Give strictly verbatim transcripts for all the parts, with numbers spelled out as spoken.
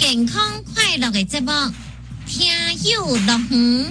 健康快乐的节目，听友乐园，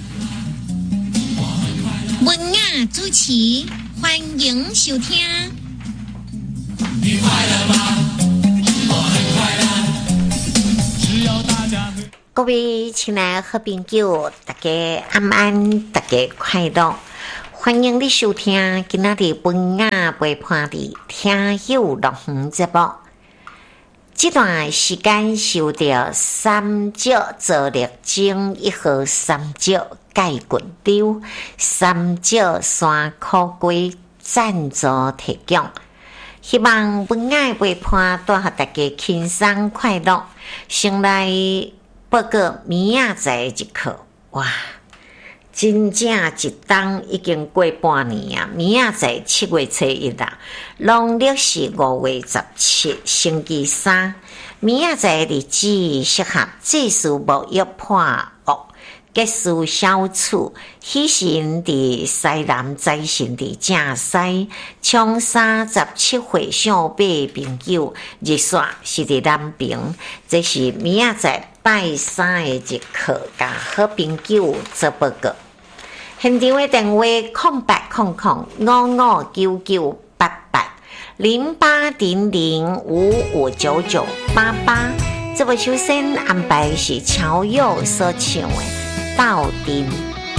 文雅主持，欢迎收听。你快乐吗？我很快乐。只要大家各位亲爱的好朋友，大家安安，大家快乐。欢迎你收听今仔日文雅陪伴的听友乐园节目。这段时间受到三角助力精一号三角介滚丢三角山苦龟赞助提供，希望文雅陪伴带给大家轻松快乐。先来报告明仔载一课，哇！真正一冬已经过半年啊！明仔载七月初一啦，农历是五月十七，星期三。明仔载日子适合祭祀沐浴破恶，结束小处，喜神伫西南，财神伫正西。从三十七岁上八朋友，日煞是伫南平。这是明仔载拜三的日课，甲好朋友做报告。现场的电话空八空空五五九九八八零八零零五五九九八八。这位首先安排是乔佑所唱的《到底》。